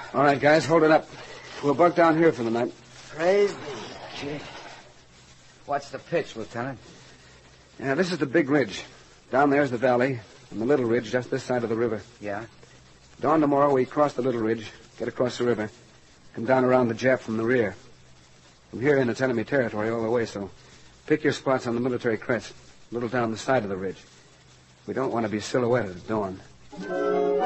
All right, guys, hold it up. We'll bunk down here for the night. Praise be. Gee. What's the pitch, Lieutenant? Yeah, this is the big ridge. Down there's the valley, and the little ridge just this side of the river. Yeah? Dawn tomorrow, we cross the little ridge, get across the river, come down around the Jap from the rear. From here in, it's enemy territory all the way, so pick your spots on the military crest, a little down the side of the ridge. We don't want to be silhouetted at dawn.